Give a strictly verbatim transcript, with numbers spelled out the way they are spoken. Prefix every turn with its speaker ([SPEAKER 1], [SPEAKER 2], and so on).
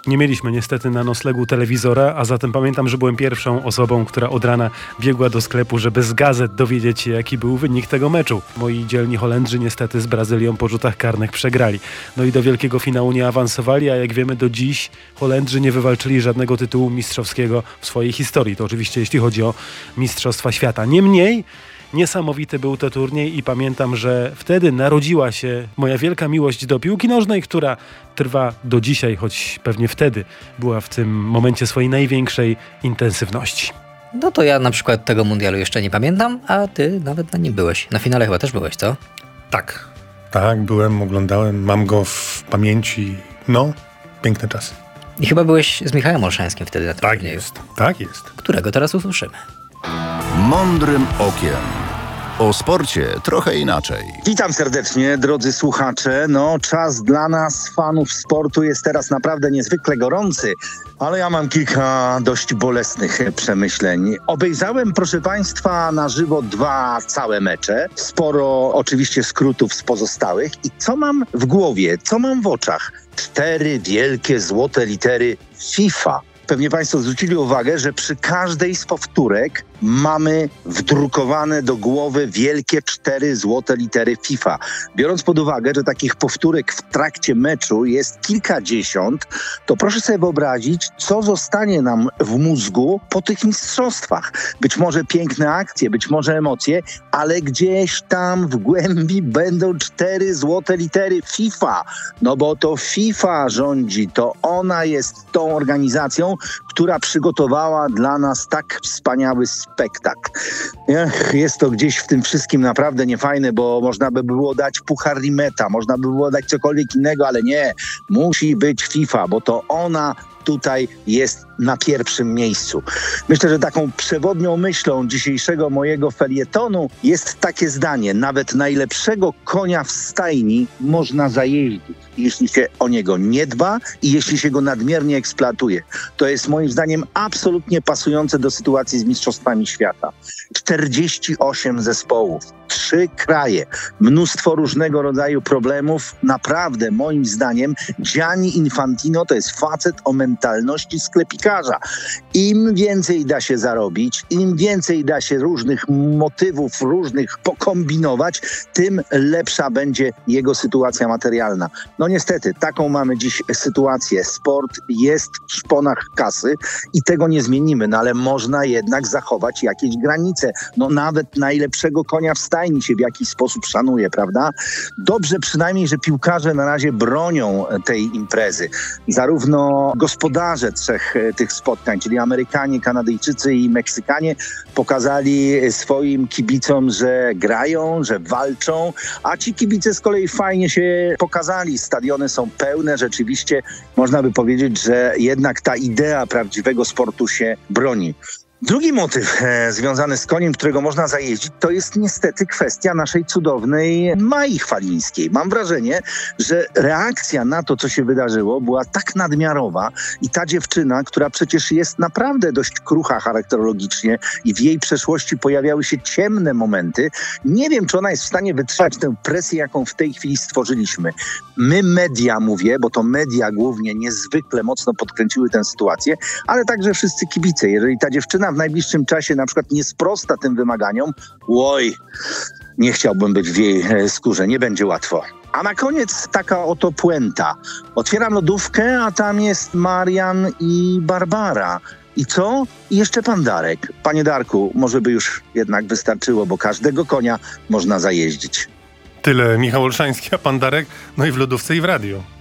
[SPEAKER 1] Nie mieliśmy niestety na noclegu telewizora, a zatem pamiętam, że byłem pierwszą osobą, która od rana biegła do sklepu, żeby z gazet dowiedzieć się, jaki był wynik tego meczu. Moi dzielni Holendrzy niestety z Brazylią po rzutach karnych przegrali. No i do wielkiego finału nie awansowali, a jak wiemy do dziś Holendrzy nie wywalczyli żadnego tytułu mistrzowskiego w swojej historii. To oczywiście jeśli chodzi o Mistrzostwa Świata. Niemniej niesamowity był to turniej i pamiętam, że wtedy narodziła się moja wielka miłość do piłki nożnej, która trwa do dzisiaj, choć pewnie wtedy była w tym momencie swojej największej intensywności.
[SPEAKER 2] No to ja na przykład tego mundialu jeszcze nie pamiętam, a ty nawet na nim byłeś. Na finale chyba też byłeś, co?
[SPEAKER 3] Tak, tak, byłem, oglądałem, mam go w pamięci. No, piękne czasy.
[SPEAKER 2] I chyba byłeś z Michałem Olszańskim wtedy na tym
[SPEAKER 3] Tak
[SPEAKER 2] turnieju.
[SPEAKER 3] jest, tak jest.
[SPEAKER 2] Którego teraz usłyszymy.
[SPEAKER 4] Mądrym okiem. O sporcie trochę inaczej.
[SPEAKER 5] Witam serdecznie, drodzy słuchacze. No, czas dla nas, fanów sportu, jest teraz naprawdę niezwykle gorący, ale ja mam kilka dość bolesnych przemyśleń. Obejrzałem, proszę Państwa, na żywo dwa całe mecze. Sporo oczywiście skrótów z pozostałych. I co mam w głowie, co mam w oczach? Cztery wielkie złote litery FIFA. Pewnie Państwo zwrócili uwagę, że przy każdej z powtórek mamy wdrukowane do głowy wielkie cztery złote litery FIFA. Biorąc pod uwagę, że takich powtórek w trakcie meczu jest kilkadziesiąt, to proszę sobie wyobrazić, co zostanie nam w mózgu po tych mistrzostwach. Być może piękne akcje, być może emocje, ale gdzieś tam w głębi będą cztery złote litery FIFA. No bo to FIFA rządzi, to ona jest tą organizacją, która przygotowała dla nas tak wspaniały spektakl. Ech, jest to gdzieś w tym wszystkim naprawdę niefajne, bo można by było dać puchar Rimeta, można by było dać cokolwiek innego, ale nie, musi być FIFA, bo to ona tutaj jest na pierwszym miejscu. Myślę, że taką przewodnią myślą dzisiejszego mojego felietonu jest takie zdanie: nawet najlepszego konia w stajni można zajeździć, jeśli się o niego nie dba i jeśli się go nadmiernie eksploatuje. To jest moim zdaniem absolutnie pasujące do sytuacji z Mistrzostwami Świata. czterdzieści osiem zespołów, trzy kraje, mnóstwo różnego rodzaju problemów. Naprawdę, moim zdaniem, Gianni Infantino to jest facet o mentalności sklepikarza. Im więcej da się zarobić, im więcej da się różnych motywów, różnych pokombinować, tym lepsza będzie jego sytuacja materialna. No niestety, taką mamy dziś sytuację. Sport jest w szponach kasy i tego nie zmienimy, no ale można jednak zachować jakieś granice. No nawet najlepszego konia w stajni się w jakiś sposób szanuje, prawda? Dobrze przynajmniej, że piłkarze na razie bronią tej imprezy. Zarówno gospodarze trzech tych spotkań, czyli Amerykanie, Kanadyjczycy i Meksykanie, pokazali swoim kibicom, że grają, że walczą, a ci kibice z kolei fajnie się pokazali. Stadiony są pełne, rzeczywiście można by powiedzieć, że jednak ta idea prawdziwego sportu się broni. Drugi motyw e, związany z koniem, którego można zajeździć, to jest niestety kwestia naszej cudownej Mai Chwalińskiej. Mam wrażenie, że reakcja na to, co się wydarzyło, była tak nadmiarowa i ta dziewczyna, która przecież jest naprawdę dość krucha charakterologicznie i w jej przeszłości pojawiały się ciemne momenty, nie wiem, czy ona jest w stanie wytrzymać tę presję, jaką w tej chwili stworzyliśmy. My media, mówię, bo to media głównie niezwykle mocno podkręciły tę sytuację, ale także wszyscy kibice. Jeżeli ta dziewczyna w najbliższym czasie na przykład nie sprosta tym wymaganiom, oj, nie chciałbym być w jej skórze, nie będzie łatwo. A na koniec taka oto puenta. Otwieram lodówkę, a tam jest Marian i Barbara. I co? I jeszcze pan Darek. Panie Darku, może by już jednak wystarczyło, bo każdego konia można zajeździć.
[SPEAKER 3] Tyle Michał Olszański, a pan Darek, no i w lodówce i w radio.